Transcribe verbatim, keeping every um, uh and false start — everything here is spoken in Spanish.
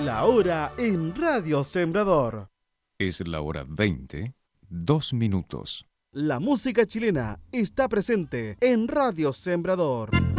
La hora en Radio Sembrador. Es la hora veinte, dos minutos. La música chilena está presente en Radio Sembrador.